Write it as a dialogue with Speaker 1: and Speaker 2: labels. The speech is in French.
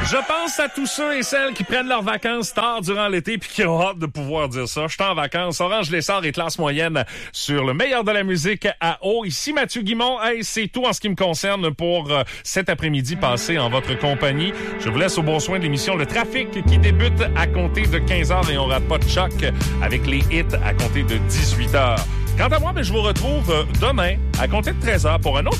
Speaker 1: Je pense à tous ceux et celles qui prennent leurs vacances tard durant l'été puis qui ont hâte de pouvoir dire ça. Je suis en vacances. Orange Lessard et classe moyenne sur le meilleur de la musique à eau. Ici Mathieu Guimond. Hey, c'est tout en ce qui me concerne pour cet après-midi passé en votre compagnie. Je vous laisse au bon soin de l'émission Le Trafic qui débute à compter de 15h et on rate pas de choc avec les hits à compter de 18h. Quant à moi, je vous retrouve demain à compter de 13h pour un autre